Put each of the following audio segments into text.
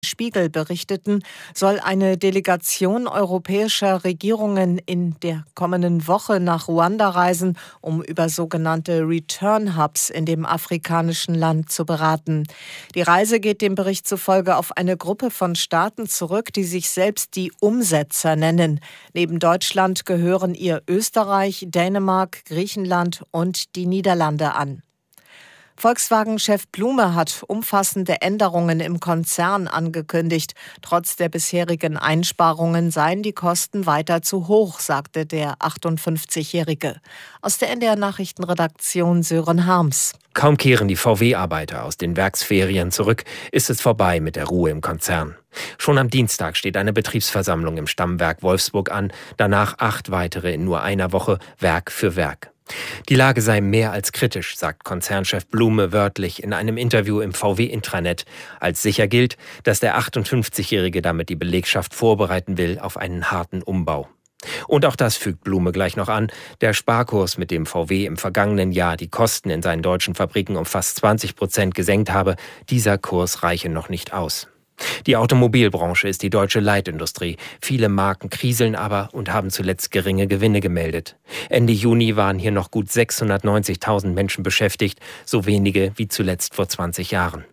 Spiegel berichteten, soll eine Delegation europäischer Regierungen in der kommenden Woche nach Ruanda reisen, um über sogenannte Return Hubs in dem afrikanischen Land zu beraten. Die Reise geht dem Bericht zufolge auf eine Gruppe von Staaten zurück, die sich selbst die Umsetzer nennen. Neben Deutschland gehören ihr Österreich, Dänemark, Griechenland und die Niederlande an. Volkswagen-Chef Blume hat umfassende Änderungen im Konzern angekündigt. Trotz der bisherigen Einsparungen seien die Kosten weiter zu hoch, sagte der 58-Jährige. Aus der NDR-Nachrichtenredaktion Sören Harms. Kaum kehren die VW-Arbeiter aus den Werksferien zurück, ist es vorbei mit der Ruhe im Konzern. Schon am Dienstag steht eine Betriebsversammlung im Stammwerk Wolfsburg an, danach 8 weitere in nur einer Woche, Werk für Werk. Die Lage sei mehr als kritisch, sagt Konzernchef Blume wörtlich in einem Interview im VW-Intranet. Als sicher gilt, dass der 58-Jährige damit die Belegschaft vorbereiten will auf einen harten Umbau. Und auch das fügt Blume gleich noch an. Der Sparkurs, mit dem VW im vergangenen Jahr die Kosten in seinen deutschen Fabriken um fast 20% gesenkt habe, dieser Kurs reiche noch nicht aus. Die Automobilbranche ist die deutsche Leitindustrie. Viele Marken kriseln aber und haben zuletzt geringe Gewinne gemeldet. Ende Juni waren hier noch gut 690.000 Menschen beschäftigt, so wenige wie zuletzt vor 20 Jahren.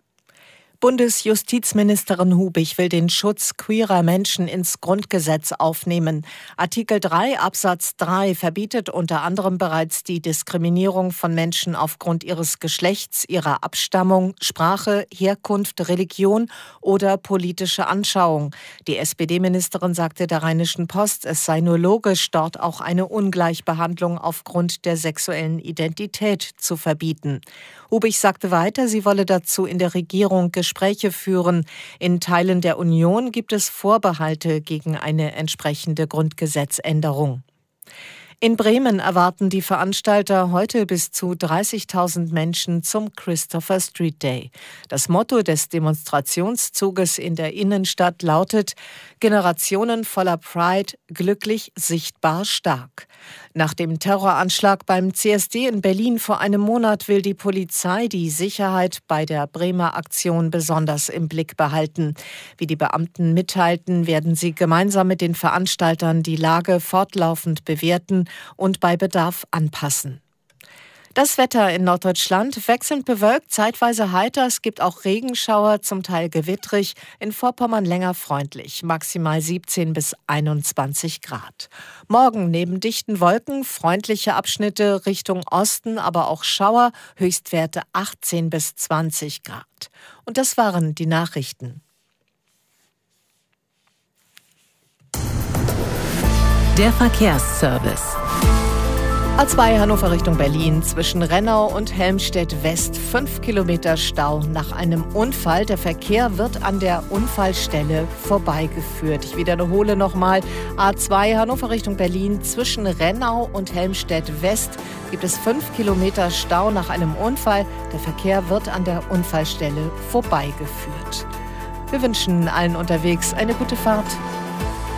Bundesjustizministerin Hubich will den Schutz queerer Menschen ins Grundgesetz aufnehmen. Artikel 3 Absatz 3 verbietet unter anderem bereits die Diskriminierung von Menschen aufgrund ihres Geschlechts, ihrer Abstammung, Sprache, Herkunft, Religion oder politischer Anschauung. Die SPD-Ministerin sagte der Rheinischen Post, es sei nur logisch, dort auch eine Ungleichbehandlung aufgrund der sexuellen Identität zu verbieten. Hubich sagte weiter, sie wolle dazu in der Regierung Gespräche führen. In Teilen der Union gibt es Vorbehalte gegen eine entsprechende Grundgesetzänderung. In Bremen erwarten die Veranstalter heute bis zu 30.000 Menschen zum Christopher Street Day. Das Motto des Demonstrationszuges in der Innenstadt lautet: Generationen voller Pride, glücklich, sichtbar, stark. Nach dem Terroranschlag beim CSD in Berlin vor einem Monat will die Polizei die Sicherheit bei der Bremer Aktion besonders im Blick behalten. Wie die Beamten mitteilten, werden sie gemeinsam mit den Veranstaltern die Lage fortlaufend bewerten und bei Bedarf anpassen. Das Wetter in Norddeutschland wechselnd bewölkt, zeitweise heiter. Es gibt auch Regenschauer, zum Teil gewittrig. In Vorpommern länger freundlich, maximal 17 bis 21 Grad. Morgen neben dichten Wolken freundliche Abschnitte Richtung Osten, aber auch Schauer, Höchstwerte 18 bis 20 Grad. Und das waren die Nachrichten. Der Verkehrsservice. A2 Hannover Richtung Berlin, zwischen Rennau und Helmstedt West 5 Kilometer Stau nach einem Unfall. Der Verkehr wird an der Unfallstelle vorbeigeführt. Ich wiederhole nochmal, A2 Hannover Richtung Berlin, zwischen Rennau und Helmstedt West gibt es 5 Kilometer Stau nach einem Unfall. Der Verkehr wird an der Unfallstelle vorbeigeführt. Wir wünschen allen unterwegs eine gute Fahrt.